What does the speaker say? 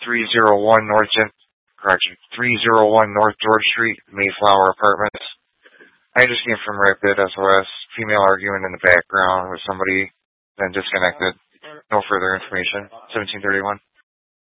301 301 North George Street, Mayflower Apartments. I just came from Rapid SOS. Female arguing in the background with somebody, then disconnected. No further information. 1731.